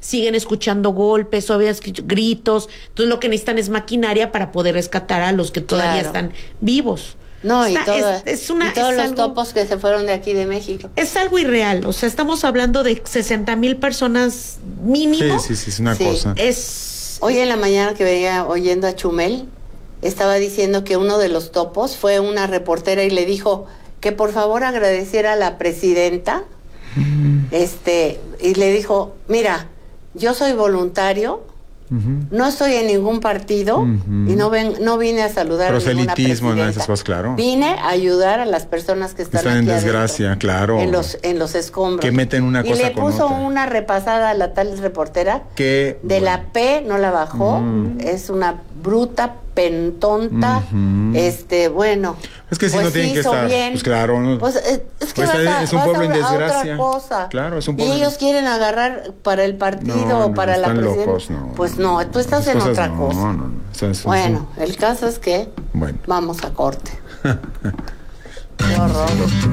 siguen escuchando golpes, todavía gritos. Entonces lo que necesitan es maquinaria para poder rescatar a los que todavía están vivos. No, y todos los topos que se fueron de aquí de México. Es algo irreal, o sea, estamos hablando de 60,000 personas mínimo. Sí, es una cosa. Hoy en la mañana que venía oyendo a Chumel, estaba diciendo que uno de los topos fue una reportera y le dijo que por favor agradeciera a la presidenta, y le dijo, mira, yo soy voluntario, no estoy en ningún partido y no vine a saludar a ninguna proselitismo, presidenta. ¿no? Esas cosas, claro. Vine a ayudar a las personas que están en aquí desgracia, adentro, claro. en los escombros. Que meten una cosa y le con puso otra. una repasada a la tal reportera Que de la P no la bajó, es una bruta, pentonta, bueno. Es que si pues no tienen que estar, bien. pues claro. Pues es que Pues es un pueblo en desgracia. otra cosa. Claro, es un Y pueblo. ellos quieren agarrar para el partido o para la están presidencia. locos, no. Pues no, tú estás Esas en cosas otra no, cosa. No. Bueno, el caso es que Bueno. vamos a corte. Qué horror.